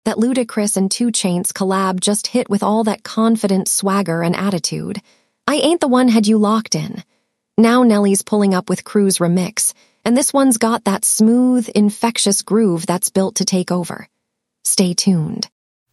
That Ludacris and 2 Chainz collab just hit with all that confident swagger and attitude. I Ain't the One had you locked in. Now Nelly's pulling up with Cruise Remix, and this one's got that smooth, infectious groove that's built to take over. Stay tuned.